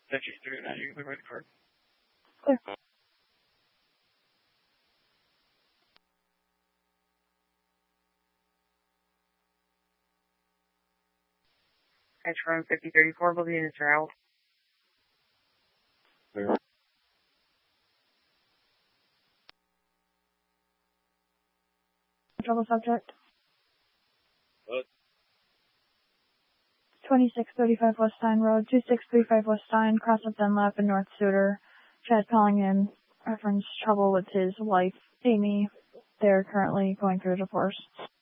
Statue 39, you can clear by the card. Clear. Metro 5034, both units are out. Clear. Trouble subject. What? 2635 West Stein Road, 2635 West Stein, cross of Dunlap and North Suter. Chad calling in, reference trouble with his wife, Amy. They're currently going through a divorce.